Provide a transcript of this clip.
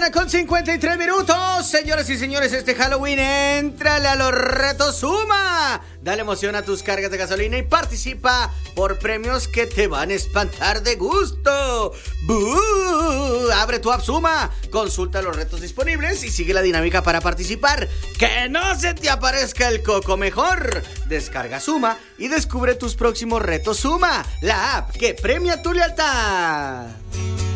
1:53. Señoras y señores, este Halloween, éntrale a los retos Suma. Dale emoción a tus cargas de gasolina y participa por premios que te van a espantar de gusto. ¡Bú! Abre tu app Suma, consulta los retos disponibles y sigue la dinámica para participar. ¡Que no se te aparezca el coco mejor! Descarga Suma y descubre tus próximos retos Suma, la app que premia tu lealtad.